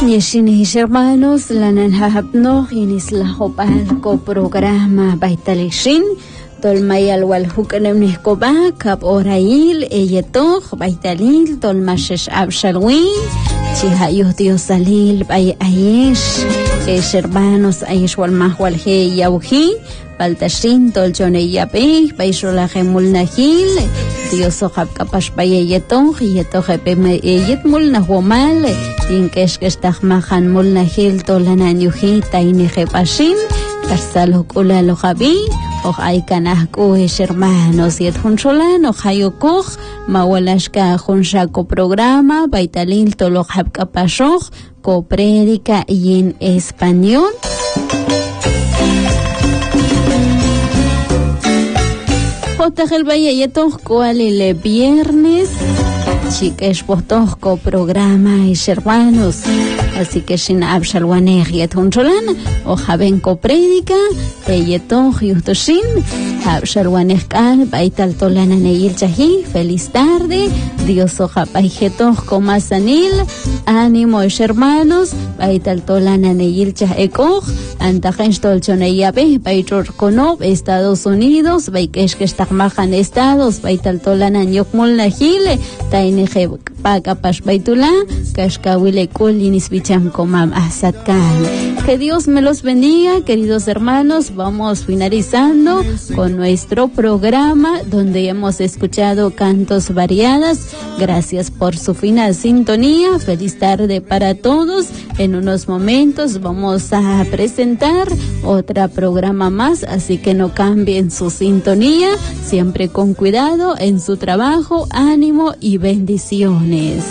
Yeshines hermanos, la nanjahapno, inis la hopalco programa Baitalishin, Tolmayal Walhukanem Niskoba, Kap Orail, Eyetoch, Baitalil, Tolmashesh Abshalwin, Chihayos Diosalil, Bay Ayesh, hermanos, Ayesh Walmah Walhe Yauhi, Baltashin, Tolchone Yape, Baisholaje Mulnahil, Dios ojab kapash bayeyetong yetoje peme yetmul na humal inkesh que estahmahan mul na hil tolanan yuhi taineje pashin karsalo kula lo jabi oj kanah ko hermanos yet huncholan ojayokoj mawalashka hunshako programa baitalil tolojab kapashoj ko prédica y en español. Hotajel Bayeyetos Coalile viernes, chiques Botosco programa y hermanos, así que sin Abshalwanej Yetuncholan, o Javenco prédica, Eyeton Yustoshin, Abshalwanej Kal, Baital Tolana Neil Chahi, feliz tarde, Dios oja Paijetos Comasanil, ánimo hermanos, Baital Tolana Neil Chahekoj, Antajench Tolchoneyabe, Baitor Konob, Estados Unidos, Baikesh que está Mahan estados, Baital Tolanan Yokmul Nahile, Taineje Pakapash Baitula, Kashkawile Kulinis Bicham Komam Asatkan. Que Dios me los bendiga, queridos hermanos. Vamos finalizando con nuestro programa donde hemos escuchado cantos variadas. Gracias por su fina sintonía. Feliz tarde para todos. En unos momentos vamos a presentar otra programa más, así que no cambien su sintonía. Siempre con cuidado en su trabajo, ánimo y bendiciones.